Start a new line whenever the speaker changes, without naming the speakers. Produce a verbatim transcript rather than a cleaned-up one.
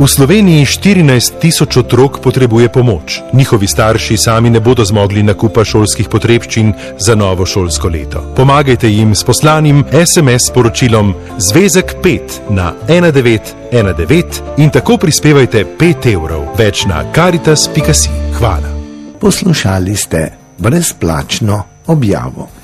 V Sloveniji štirinajst tisoč otrok potrebuje pomoč. Njihovi starši sami ne bodo zmogli nakupa šolskih potrebščin za novo šolsko leto. Pomagajte jim s poslanim es em es sporočilom Zvezek pet na ena devet ena devet in tako prispevajte pet evrov. Več na karitas pika si. Hvala.
Poslušali ste brezplačno objavo.